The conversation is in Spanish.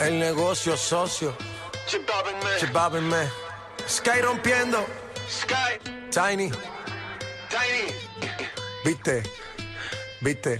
El negocio socio. Chibabin, Sky rompiendo. Sky. Tiny. Tiny. Viste.